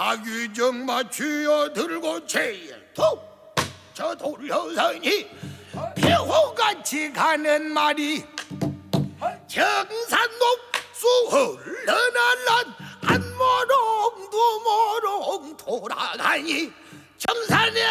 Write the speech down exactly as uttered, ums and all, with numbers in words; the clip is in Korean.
사규정 맞추어 들고 제일 툭저 돌려서니 배호같이 가는 말이 정산옥수 흘러날란 한 모롱 두 모롱 돌아가니 정산에